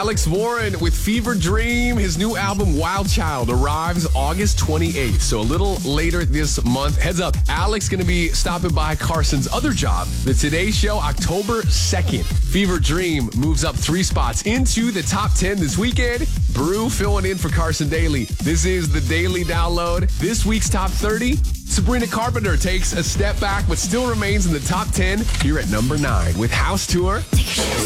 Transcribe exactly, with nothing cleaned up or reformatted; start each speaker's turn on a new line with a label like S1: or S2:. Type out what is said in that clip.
S1: Alex Warren with Fever Dream. His new album, Wild Child, arrives August twenty-eighth, so a little later this month. Heads up, Alex going to be stopping by Carson's other job, The Today Show, October second. Fever Dream moves up three spots into the top ten this weekend. Brew filling in for Carson Daly. This is the Daily Download. This week's top thirty. Sabrina Carpenter takes a step back but still remains in the top ten here at number nine with House Tour.
S2: Take your shoes